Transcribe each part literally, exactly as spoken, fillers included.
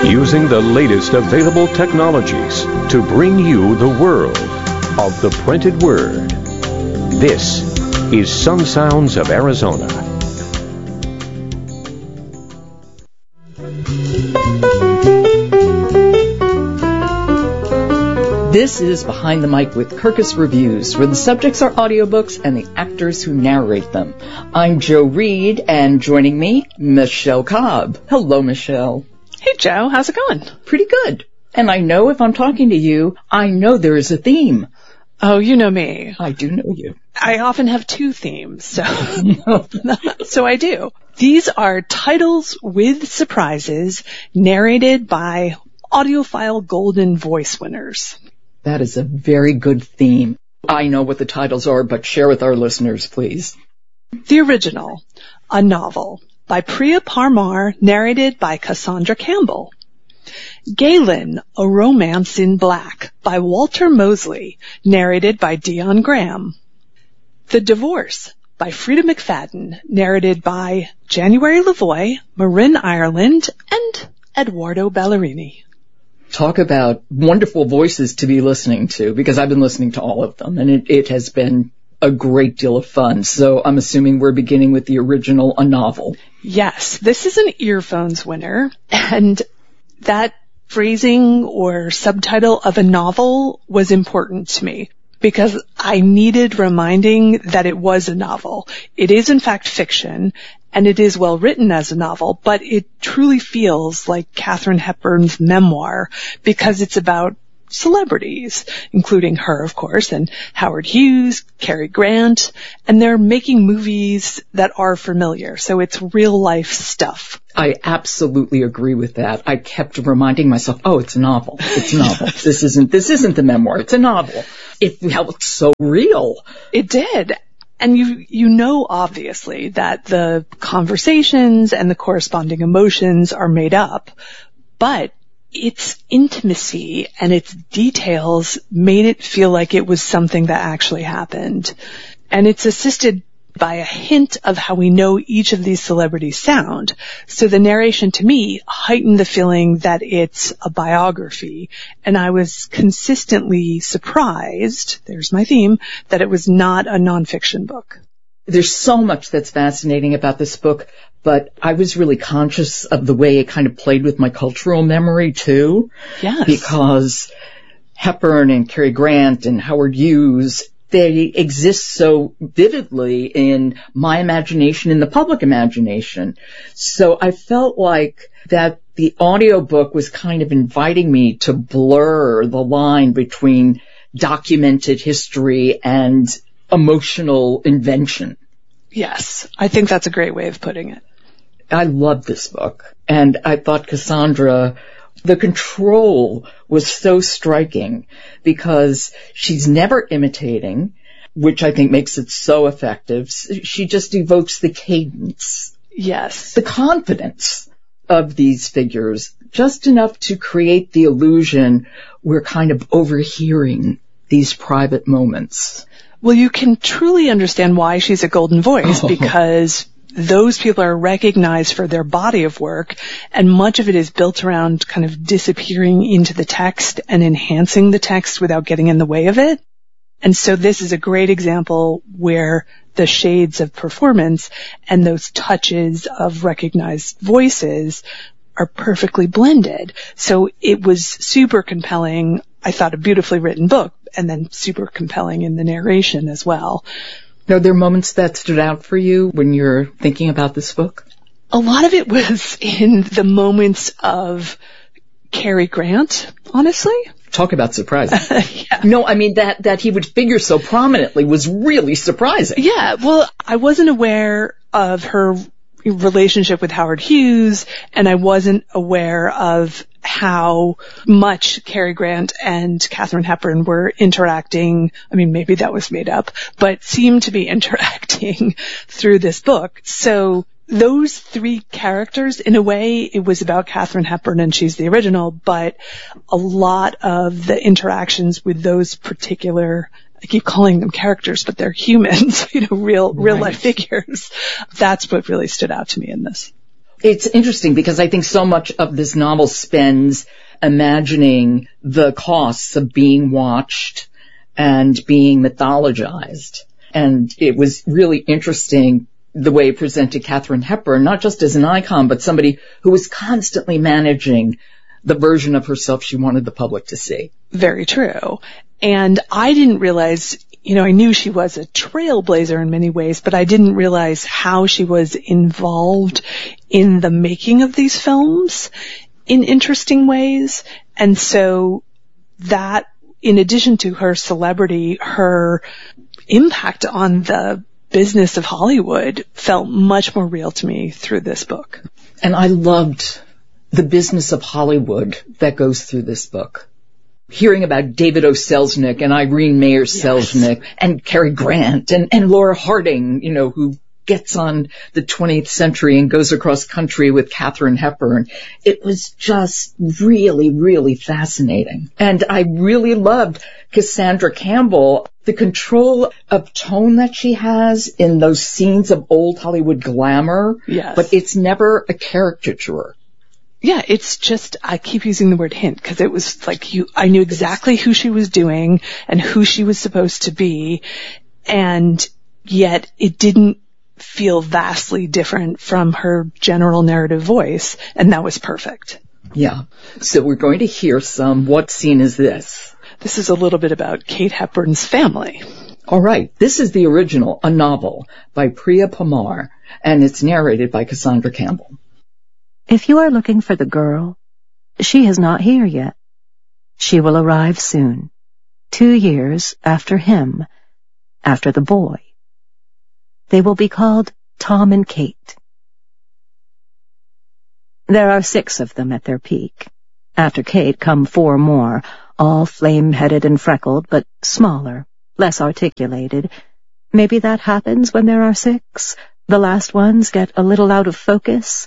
using the latest available technologies to bring you the world of the printed word. This is Sun Sounds of Arizona. This is Behind the Mic with Kirkus Reviews, where the subjects are audiobooks and the actors who narrate them. I'm Joe Reed, and joining me, Michelle Cobb. Hello, Michelle. Hey, Joe. How's it going? Pretty good. And I know if I'm talking to you, I know there is a theme. Oh, you know me. I do know you. I often have two themes, so so I do. These are titles with surprises narrated by audiophile Golden Voice winners. That is a very good theme. I know what the titles are, but share with our listeners, please. The original, A Novel, by Priya Parmar, narrated by Cassandra Campbell. Galen, A Romance in Black, by Walter Mosley, narrated by Dion Graham. The Divorce, by Frida McFadden, narrated by January Lavoie, Marin Ireland, and Eduardo Ballerini. Talk about wonderful voices to be listening to, because I've been listening to all of them, and it, it has been a great deal of fun. So I'm assuming we're beginning with the original, A Novel. Yes, this is an earphones winner, and that phrasing or subtitle of a novel was important to me, because I needed reminding that it was a novel. It is, in fact, fiction, and it is well written as a novel, but it truly feels like Katharine Hepburn's memoir, because it's about celebrities, including her, of course, and Howard Hughes, Cary Grant, and they're making movies that are familiar, so it's real-life stuff. I absolutely agree with that. I kept reminding myself, oh, it's a novel. It's a novel. This isn't, this isn't the memoir. It's a novel. It felt so real. It did. And you, you know, obviously, that the conversations and the corresponding emotions are made up, but its intimacy and its details made it feel like it was something that actually happened. And it's assisted by a hint of how we know each of these celebrities sound. So the narration, to me, heightened the feeling that it's a biography, and I was consistently surprised, there's my theme, that it was not a nonfiction book. There's so much that's fascinating about this book, but I was really conscious of the way it kind of played with my cultural memory, too. Yes. Because Hepburn and Cary Grant and Howard Hughes, they exist so vividly in my imagination, in the public imagination. So I felt like that the audiobook was kind of inviting me to blur the line between documented history and emotional invention. Yes, I think that's a great way of putting it. I love this book, and I thought Cassandra, the control was so striking, because she's never imitating, which I think makes it so effective. She just evokes the cadence. Yes. The confidence of these figures, just enough to create the illusion we're kind of overhearing these private moments. Well, you can truly understand why she's a golden voice, oh. because those people are recognized for their body of work, and much of it is built around kind of disappearing into the text and enhancing the text without getting in the way of it. And so this is a great example where the shades of performance and those touches of recognized voices are perfectly blended. So it was super compelling. I thought a beautifully written book, and then super compelling in the narration as well. Are there moments that stood out for you when you're thinking about this book? A lot of it was in the moments of Cary Grant, honestly. Talk about surprising. Yeah. No, I mean, that, that he would figure so prominently was really surprising. Yeah, well, I wasn't aware of her relationship with Howard Hughes, and I wasn't aware of how much Cary Grant and Katharine Hepburn were interacting. I mean, maybe that was made up, but seemed to be interacting through this book. So those three characters, in a way, it was about Katharine Hepburn and she's the original, but a lot of the interactions with those particular, I keep calling them characters, but they're humans, you know, real, real life figures. That's what really stood out to me in this. It's interesting because I think so much of this novel spends imagining the costs of being watched and being mythologized. And it was really interesting the way it presented Katharine Hepburn, not just as an icon, but somebody who was constantly managing the version of herself she wanted the public to see. Very true. And I didn't realize, you know, I knew she was a trailblazer in many ways, but I didn't realize how she was involved in the making of these films in interesting ways. And so that, in addition to her celebrity, her impact on the business of Hollywood felt much more real to me through this book. And I loved the business of Hollywood that goes through this book. Hearing about David O. Selznick and Irene Mayer Selznick yes. and Cary Grant and, and Laura Harding, you know, who gets on the twentieth century and goes across country with Katharine Hepburn. It was just really, really fascinating. And I really loved Cassandra Campbell, the control of tone that she has in those scenes of old Hollywood glamour. Yes. But it's never a caricature. Yeah, it's just, I keep using the word hint because it was like you, I knew exactly who she was doing and who she was supposed to be. And yet it didn't feel vastly different from her general narrative voice. And that was perfect. Yeah. So we're going to hear some. What scene is this? This is a little bit about Kate Hepburn's family. All right. This is the original, a novel by Priya Parmar, and it's narrated by Cassandra Campbell. If you are looking for the girl, she is not here yet. She will arrive soon, two years after him, after the boy. They will be called Tom and Kate. There are six of them at their peak. After Kate come four more, all flame-headed and freckled, but smaller, less articulated. Maybe that happens when there are six. The last ones get a little out of focus.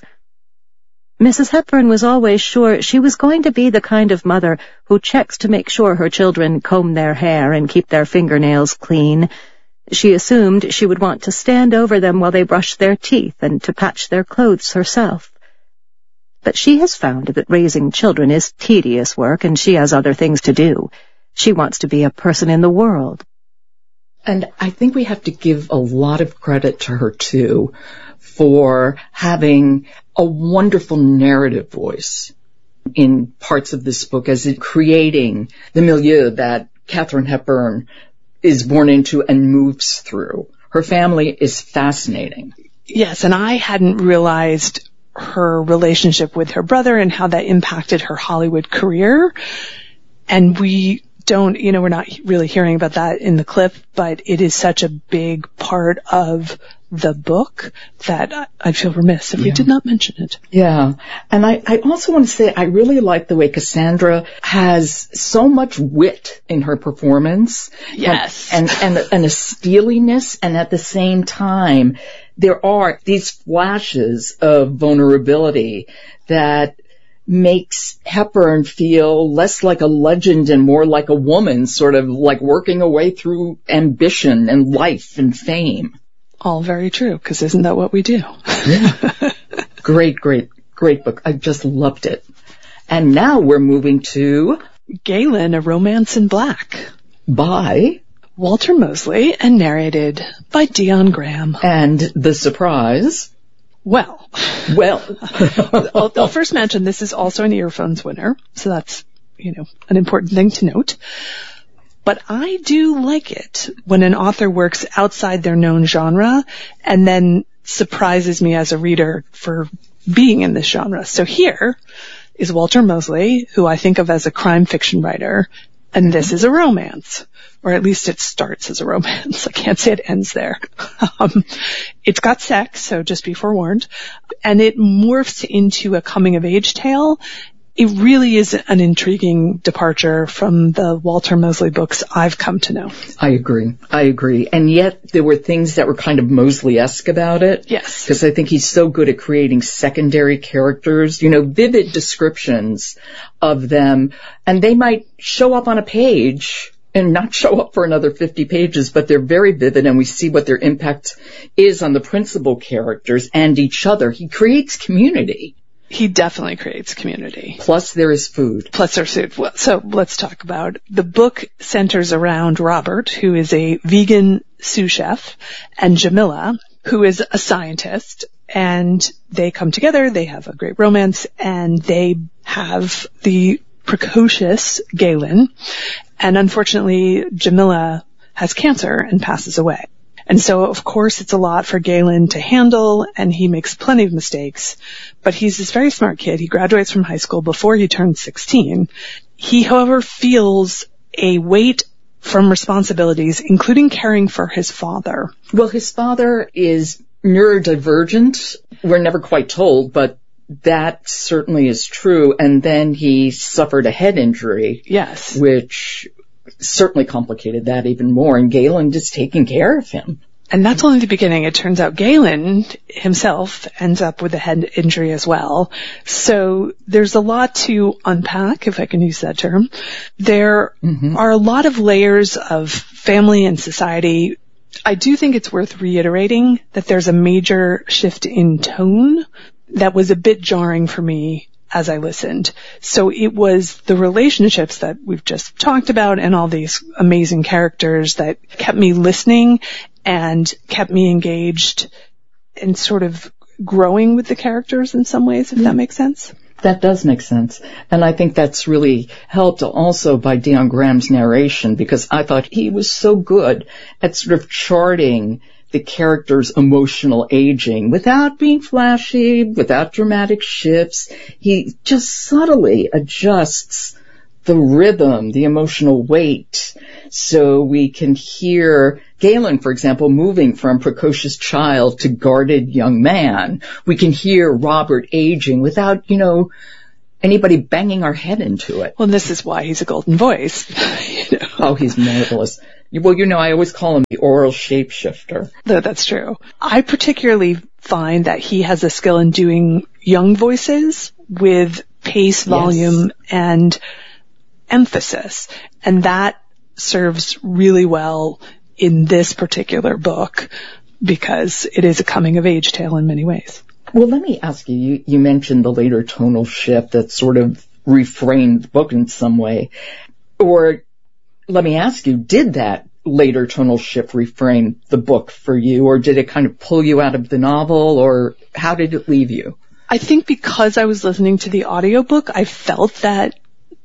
Missus Hepburn was always sure she was going to be the kind of mother who checks to make sure her children comb their hair and keep their fingernails clean. She assumed she would want to stand over them while they brushed their teeth and to patch their clothes herself. But she has found that raising children is tedious work and she has other things to do. She wants to be a person in the world. And I think we have to give a lot of credit to her, too, for having a wonderful narrative voice in parts of this book as it creating the milieu that Katharine Hepburn is born into and moves through. Her family is fascinating. Yes, and I hadn't realized her relationship with her brother and how that impacted her Hollywood career. And we don't, you know, we're not really hearing about that in the clip, but it is such a big part of the book that I feel remiss if yeah. we did not mention it. Yeah. And I, I also want to say I really like the way Cassandra has so much wit in her performance. Yes. And, and, and, and a steeliness, and at the same time, there are these flashes of vulnerability that makes Hepburn feel less like a legend and more like a woman, sort of like working her way through ambition and life and fame. All very true, because isn't that what we do? Yeah. Great, great, great book. I just loved it. And now we're moving to Galen, A Romance in Black by Walter Mosley and narrated by Dion Graham. And the surprise... Well, well, I'll, I'll first mention this is also an earphones winner, so that's, you know, an important thing to note. But I do like it when an author works outside their known genre and then surprises me as a reader for being in this genre. So here is Walter Mosley, who I think of as a crime fiction writer, and this is a romance. Or at least it starts as a romance. I can't say it ends there. Um, it's got sex, so just be forewarned. And it morphs into a coming-of-age tale. It really is an intriguing departure from the Walter Mosley books I've come to know. I agree. I agree. And yet there were things that were kind of Mosley-esque about it. Yes. Because I think he's so good at creating secondary characters, you know, vivid descriptions of them. And they might show up on a page and not show up for another fifty pages, but they're very vivid, and we see what their impact is on the principal characters and each other. He creates community. He definitely creates community. Plus there is food. Plus there's food. Well, so let's talk about, the book centers around Robert, who is a vegan sous chef, and Jamila, who is a scientist, and they come together, they have a great romance, and they have the precocious Galen, and unfortunately Jamila has cancer and passes away. And so, of course, it's a lot for Galen to handle, and he makes plenty of mistakes, but he's this very smart kid. He graduates from high school before he turns sixteen. He, however, feels a weight from responsibilities, including caring for his father. Well, his father is neurodivergent. We're never quite told, but that certainly is true. And then he suffered a head injury. Yes. Which certainly complicated that even more. And Galen is taking care of him. And that's only the beginning. It turns out Galen himself ends up with a head injury as well. So there's a lot to unpack, if I can use that term. There mm-hmm. are a lot of layers of family and society. I do think it's worth reiterating that there's a major shift in tone that was a bit jarring for me as I listened. So it was the relationships that we've just talked about and all these amazing characters that kept me listening and kept me engaged and sort of growing with the characters in some ways, if yeah. that makes sense. That does make sense. And I think that's really helped also by Dion Graham's narration, because I thought he was so good at sort of charting the character's emotional aging without being flashy, without dramatic shifts. He just subtly adjusts the rhythm, the emotional weight, so we can hear Galen, for example, moving from precocious child to guarded young man. We can hear Robert aging without, you know, anybody banging our head into it. Well, this is why he's a golden voice. you know? Oh, he's marvelous. Well, you know, I always call him the oral shapeshifter. No, that's true. I particularly find that he has a skill in doing young voices with pace, volume, yes. and emphasis. And that serves really well in this particular book because it is a coming-of-age tale in many ways. Well, let me ask you, you, you mentioned the later tonal shift that sort of reframed the book in some way. Or let me ask you, did that later tonal shift reframe the book for you, or did it kind of pull you out of the novel, or how did it leave you? I think because I was listening to the audiobook, I felt that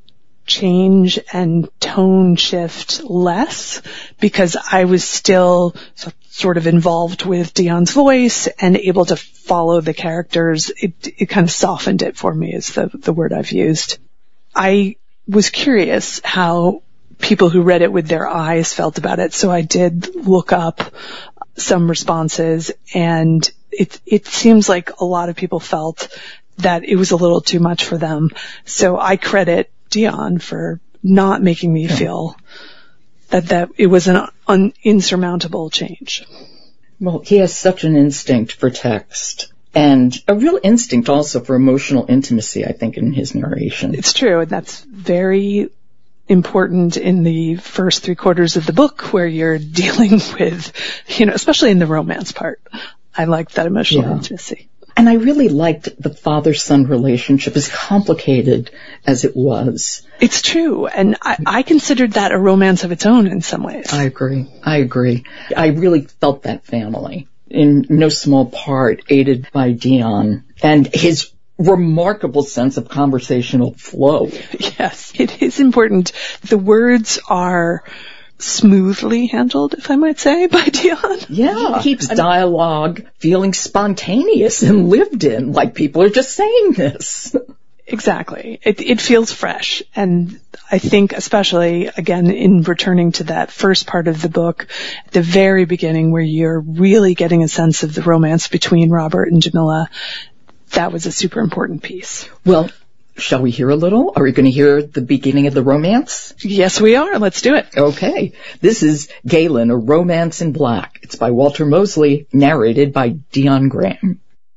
change and tone shift less because I was still sort of involved with Dion's voice and able to follow the characters. It, it kind of softened it for me is the, the word I've used. I was curious how people who read it with their eyes felt about it, so I did look up some responses, and it, it seems like a lot of people felt that it was a little too much for them. So I credit Dion for not making me feel that, that it was an un, insurmountable change. Well, he has such an instinct for text and a real instinct also for emotional intimacy, I think, in his narration. It's true, and that's very important in the first three quarters of the book where you're dealing with, you know, especially in the romance part. I liked that emotional yeah. intimacy. And I really liked the father-son relationship, as complicated as it was. It's true. And I, I considered that a romance of its own in some ways. I agree. I agree. I really felt that family, in no small part, aided by Dion and his remarkable sense of conversational flow. Yes, it is important. The words are smoothly handled, if I might say, by Dion. Yeah, it keeps dialogue feeling spontaneous and lived in, like people are just saying this. Exactly. It, it feels fresh. And I think especially, again, in returning to that first part of the book, at the very beginning where you're really getting a sense of the romance between Robert and Jamila, that was a super important piece. Well, shall we hear a little? Are we going to hear the beginning of the romance? Yes, we are. Let's do it. Okay. This is Galen, A Romance in Black. It's by Walter Mosley, narrated by Dion Graham.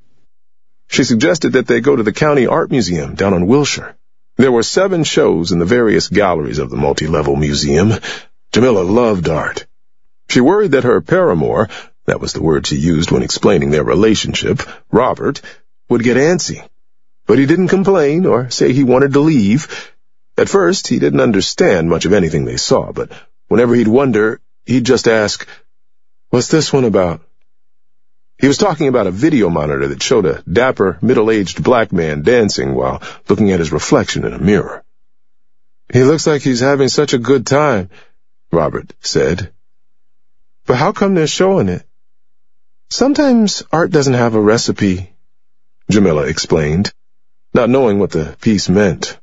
She suggested that they go to the County Art Museum down on Wilshire. There were seven shows in the various galleries of the multi-level museum. Jamila loved art. She worried that her paramour, that was the word she used when explaining their relationship, Robert, would get antsy. But he didn't complain or say he wanted to leave. At first, he didn't understand much of anything they saw, but whenever he'd wonder, he'd just ask, "What's this one about?" He was talking about a video monitor that showed a dapper, middle-aged black man dancing while looking at his reflection in a mirror. "He looks like he's having such a good time," Robert said. "But how come they're showing it?" "Sometimes art doesn't have a recipe," Jamila explained, not knowing what the piece meant.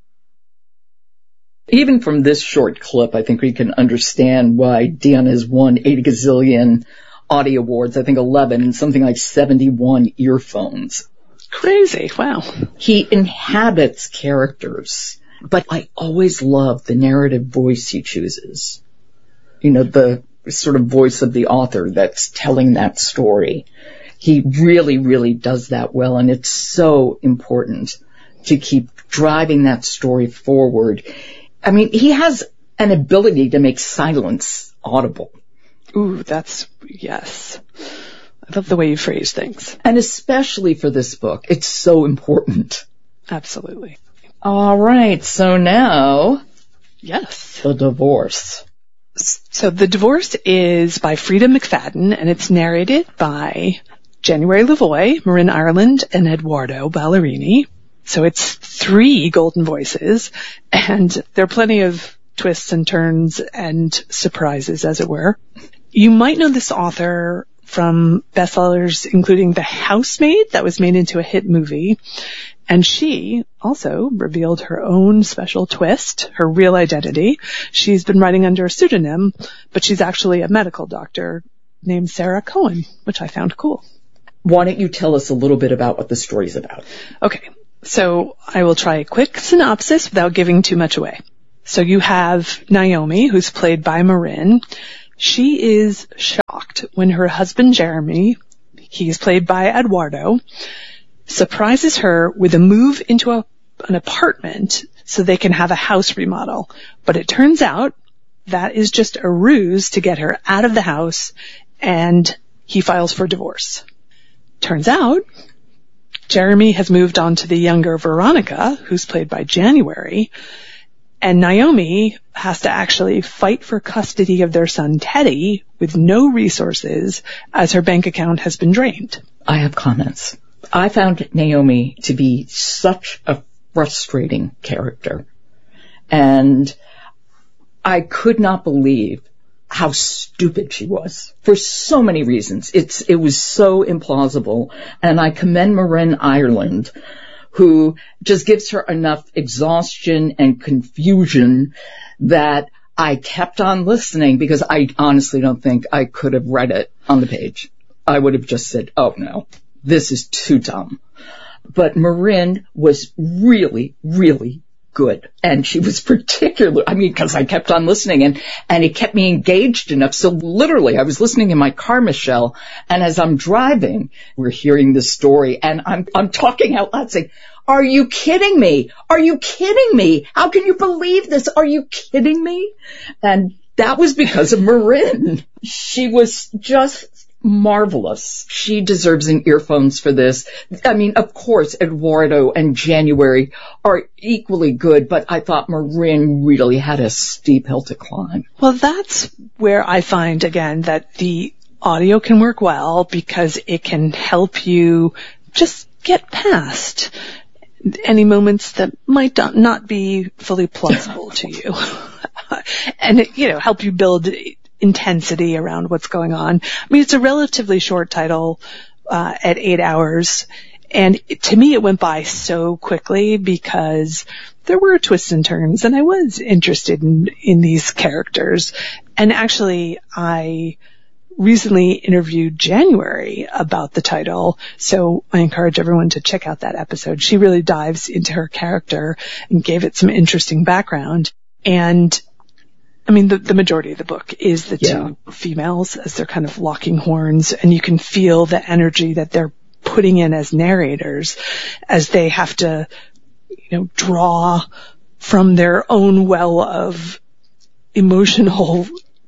Even from this short clip, I think we can understand why Dion has won eighty gazillion Audie Awards, I think eleven, and something like seventy-one earphones. Crazy, wow. He inhabits characters, but I always love the narrative voice he chooses. You know, the sort of voice of the author that's telling that story. He really, really does that well, and it's so important to keep driving that story forward. I mean, he has an ability to make silence audible. Ooh, that's, yes. I love the way you phrase things. And especially for this book, it's so important. Absolutely. All right, so now... Yes. The divorce. So The Divorce is by Frida McFadden, and it's narrated by January Lavoie, Marin Ireland, and Eduardo Ballerini. So it's three golden voices, and there are plenty of twists and turns and surprises, as it were. You might know this author from bestsellers including The Housemaid, that was made into a hit movie, and she also revealed her own special twist, her real identity. She's been writing under a pseudonym, but she's actually a medical doctor named Sarah Cohen, which I found cool. Why don't you tell us a little bit about what the story's about? Okay. So I will try a quick synopsis without giving too much away. So you have Naomi, who's played by Marin. She is shocked when her husband, Jeremy, he's played by Eduardo, surprises her with a move into a, an apartment so they can have a house remodel. But it turns out that is just a ruse to get her out of the house, and he files for divorce. Turns out Jeremy has moved on to the younger Veronica, who's played by January, and Naomi has to actually fight for custody of their son Teddy with no resources as her bank account has been drained. I have comments. I found Naomi to be such a frustrating character, and I could not believe how stupid she was for so many reasons. It's, it was so implausible. And I commend Marin Ireland, who just gives her enough exhaustion and confusion that I kept on listening, because I honestly don't think I could have read it on the page. I would have just said, oh no, this is too dumb. But Marin was really, really good. And she was particular, I mean, because I kept on listening, and, and it kept me engaged enough. So literally, I was listening in my car, Michelle, and as I'm driving, we're hearing this story, and I'm, I'm talking out loud saying, are you kidding me? Are you kidding me? How can you believe this? Are you kidding me? And that was because of Marin. She was just marvelous. She deserves an earphones for this. I mean, of course, Eduardo and January are equally good, but I thought Marin really had a steep hill to climb. Well, that's where I find, again, that the audio can work well, because it can help you just get past any moments that might not be fully plausible to you. And, you know, help you build intensity around what's going on. I mean, it's a relatively short title uh, at eight hours, and it, to me it went by so quickly because there were twists and turns, and I was interested in, in these characters. And actually, I recently interviewed January about the title, so I encourage everyone to check out that episode. She really dives into her character and gave it some interesting background. And I mean, the, the majority of the book is the yeah. two females as they're kind of locking horns, and you can feel the energy that they're putting in as narrators as they have to, you know, draw from their own well of emotional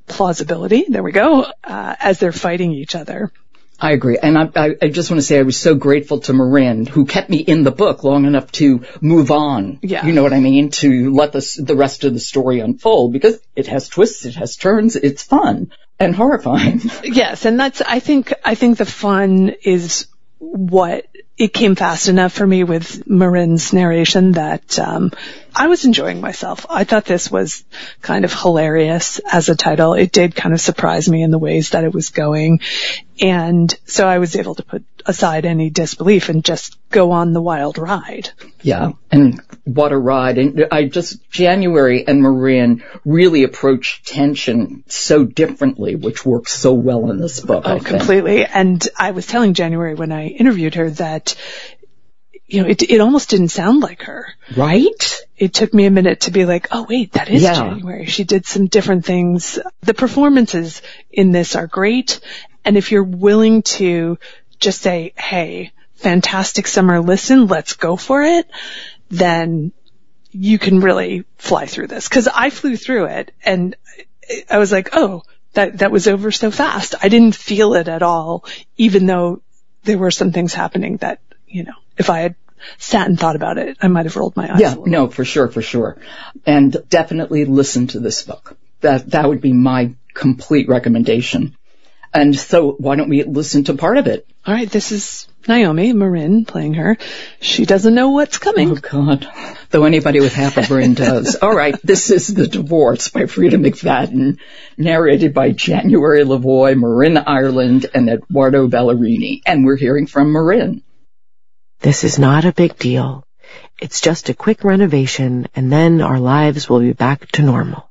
plausibility, there we go, uh, as they're fighting each other. I agree. And I, I, I just want to say I was so grateful to Marin, who kept me in the book long enough to move on. Yeah. You know what I mean? To let the, the rest of the story unfold, because it has twists, it has turns, it's fun and horrifying. Yes. And that's, I think, I think the fun is what it came fast enough for me with Marin's narration that, um, I was enjoying myself. I thought this was kind of hilarious as a title. It did kind of surprise me in the ways that it was going. And so I was able to put aside any disbelief and just go on the wild ride. Yeah. And what a ride. And I just, January and Marin really approach tension so differently, which works so well in this book. Oh, completely. And I was telling January when I interviewed her that, you know, it it almost didn't sound like her. Right? It took me a minute to be like, oh, wait, that is yeah. January. She did some different things. The performances in this are great. And if you're willing to just say, hey, fantastic summer, listen, let's go for it, then you can really fly through this. Because I flew through it, and I was like, oh, that, that was over so fast. I didn't feel it at all, even though there were some things happening that, you know, if I had sat and thought about it, I might have rolled my eyes. Yeah, no, for sure, for sure. And definitely listen to this book. That that would be my complete recommendation. And so why don't we listen to part of it? All right, this is Naomi Marin playing her. She doesn't know what's coming. Oh, God. Though anybody with half a brain does. All right, this is The Divorce by Freida McFadden, narrated by January Lavoie, Marin Ireland, and Eduardo Ballerini. And we're hearing from Marin. This is not a big deal. It's just a quick renovation, and then our lives will be back to normal.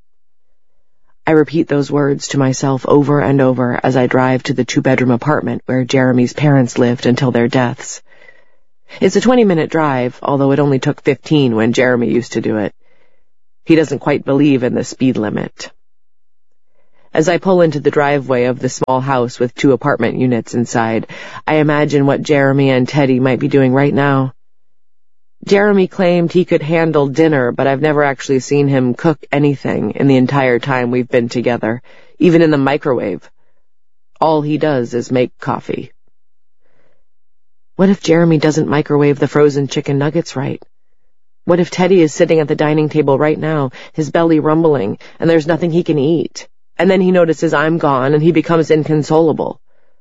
I repeat those words to myself over and over as I drive to the two-bedroom apartment where Jeremy's parents lived until their deaths. It's a twenty-minute drive, although it only took fifteen when Jeremy used to do it. He doesn't quite believe in the speed limit. As I pull into the driveway of the small house with two apartment units inside, I imagine what Jeremy and Teddy might be doing right now. Jeremy claimed he could handle dinner, but I've never actually seen him cook anything in the entire time we've been together, even in the microwave. All he does is make coffee. What if Jeremy doesn't microwave the frozen chicken nuggets right? What if Teddy is sitting at the dining table right now, his belly rumbling, and there's nothing he can eat? And then he notices I'm gone, and he becomes inconsolable.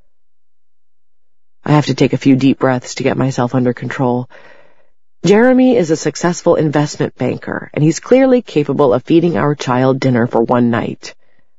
I have to take a few deep breaths to get myself under control. Jeremy is a successful investment banker, and he's clearly capable of feeding our child dinner for one night.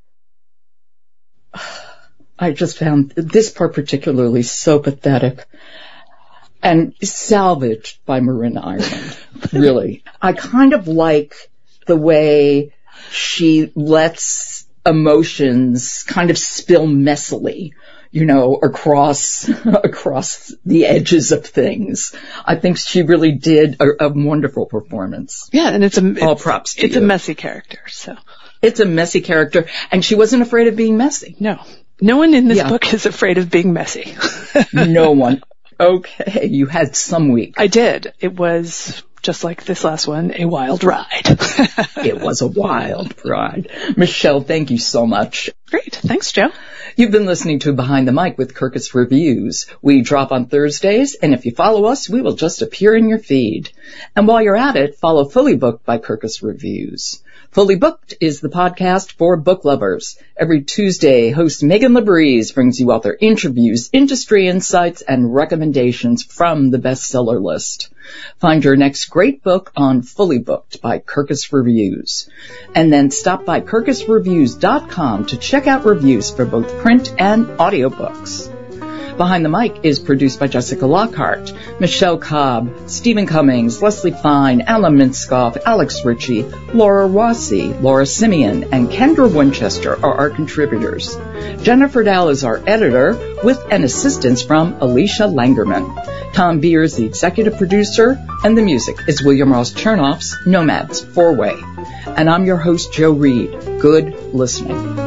I just found this part particularly so pathetic and salvaged by Marin Ireland, really. I kind of like the way she lets emotions kind of spill messily, you know, across across the edges of things. I think she really did a, a wonderful performance. Yeah, and it's a all it's, props to It's you. a messy character, so it's a messy character, and she wasn't afraid of being messy. No, no one in this yeah. book is afraid of being messy. No one. Okay, you had some week. I did. It was, just like this last one, a wild ride. It was a wild ride. Michelle, thank you so much. Great. Thanks, Joe. You've been listening to Behind the Mic with Kirkus Reviews. We drop on Thursdays, and if you follow us, we will just appear in your feed. And while you're at it, follow Fully Booked by Kirkus Reviews. Fully Booked is the podcast for book lovers. Every Tuesday, host Megan Labrise brings you author interviews, industry insights, and recommendations from the bestseller list. Find your next great book on Fully Booked by Kirkus Reviews. And then stop by kirkus reviews dot com to check out reviews for both print and audiobooks. Behind the Mic is produced by Jessica Lockhart, Michelle Cobb, Stephen Cummings, Leslie Fine, Alan Minskoff, Alex Ritchie, Laura Rossi, Laura Simeon, and Kendra Winchester are our contributors. Jennifer Dow is our editor, with an assistance from Alicia Langerman. Tom Beer is the executive producer, and the music is William Ross Chernoff's Nomads Four-Way. And I'm your host, Joe Reed. Good listening.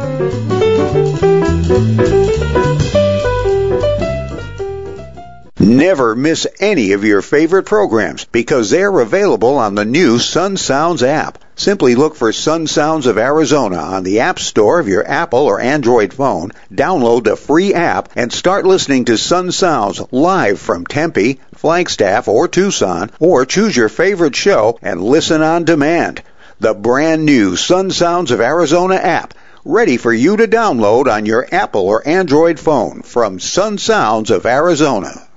Never miss any of your favorite programs because they're available on the new Sun Sounds app. Simply look for Sun Sounds of Arizona on the App Store of your Apple or Android phone, download the free app, and start listening to Sun Sounds live from Tempe, Flagstaff, or Tucson, or choose your favorite show and listen on demand. The brand new Sun Sounds of Arizona app, ready for you to download on your Apple or Android phone from Sun Sounds of Arizona.